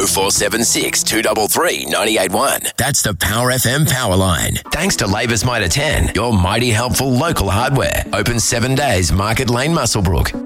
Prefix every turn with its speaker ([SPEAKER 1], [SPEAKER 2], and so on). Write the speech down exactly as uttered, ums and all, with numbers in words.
[SPEAKER 1] oh four seven six, two three three, nine eight one. That's the Power F M Power Line. Thanks to Labour's Mitre ten, your mighty helpful local hardware. Open seven days, Market Lane, Muswellbrook.